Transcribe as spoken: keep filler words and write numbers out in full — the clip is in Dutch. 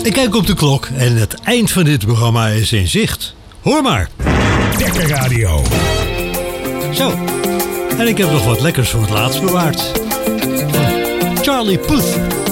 Ik kijk op de klok en het eind van dit programma is in zicht. Hoor maar. Dekker Radio. Zo. En ik heb nog wat lekkers voor het laatst bewaard. Van Charlie Puth.